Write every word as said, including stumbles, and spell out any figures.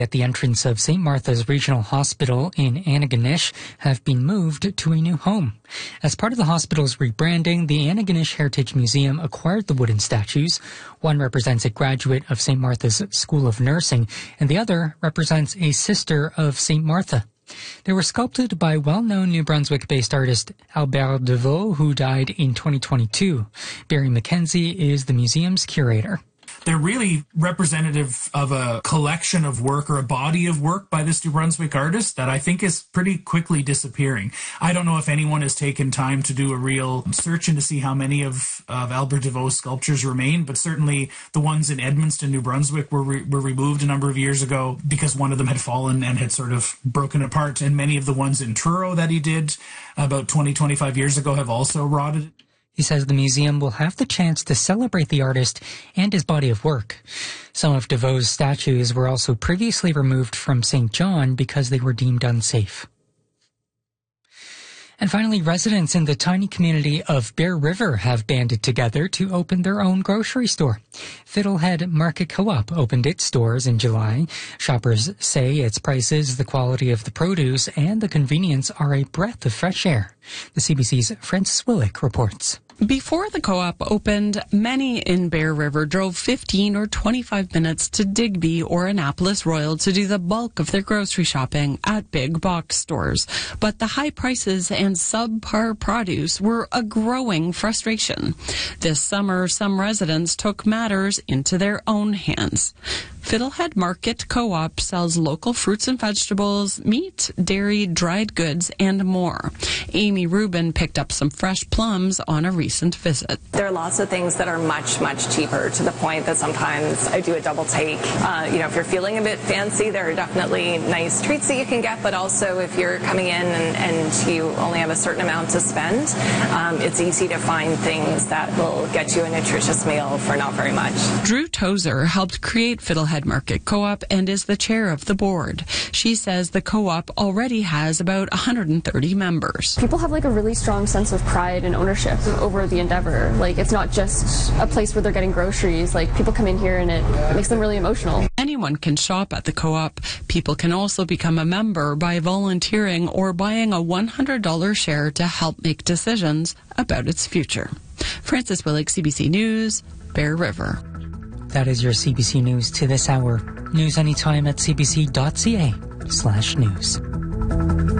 at the entrance of Saint Martha's Regional Hospital in Antigonish have been moved to a new home. As part of the hospital's rebranding, the Antigonish Heritage Museum acquired the wooden statues. One represents a graduate of Saint Martha's School of Nursing, and the other represents a sister of Saint Martha. They were sculpted by well-known New Brunswick-based artist Albert Deveau, who died in twenty twenty-two. Barry McKenzie is the museum's curator. They're really representative of a collection of work or a body of work by this New Brunswick artist that I think is pretty quickly disappearing. I don't know if anyone has taken time to do a real search in to see how many of, of Albert Deveau's sculptures remain, but certainly the ones in Edmundston, New Brunswick were, re- were removed a number of years ago because one of them had fallen and had sort of broken apart, and many of the ones in Truro that he did about twenty, twenty-five years ago have also rotted. He says the museum will have the chance to celebrate the artist and his body of work. Some of Deveau's statues were also previously removed from Saint John because they were deemed unsafe. And finally, residents in the tiny community of Bear River have banded together to open their own grocery store. Fiddlehead Market Co-op opened its stores in July. Shoppers say its prices, the quality of the produce, and the convenience are a breath of fresh air. The C B C's Francis Willick reports. Before the co-op opened, many in Bear River drove fifteen or twenty-five minutes to Digby or Annapolis Royal to do the bulk of their grocery shopping at big box stores. But the high prices and subpar produce were a growing frustration. This summer, some residents took matters into their own hands. Fiddlehead Market Co-op sells local fruits and vegetables, meat, dairy, dried goods, and more. Amy Rubin picked up some fresh plums on a recent visit. There are lots of things that are much, much cheaper, to the point that sometimes I do a double take. Uh, you know, if you're feeling a bit fancy, there are definitely nice treats that you can get, but also if you're coming in and, and you only have a certain amount to spend, um, it's easy to find things that will get you a nutritious meal for not very much. Drew Tozer helped create Fiddlehead Market Co-op and is the chair of the board. She says the co-op already has about one hundred thirty members. People have like a really strong sense of pride and ownership over the endeavor. Like, it's not just a place where they're getting groceries. Like, people come in here and it makes them really emotional. Anyone can shop at the co-op. People can also become a member by volunteering or buying a one hundred dollars share to help make decisions about its future. Francis Willick, C B C News, Bear River. That is your C B C News to this hour. News anytime at cbc.ca slash news.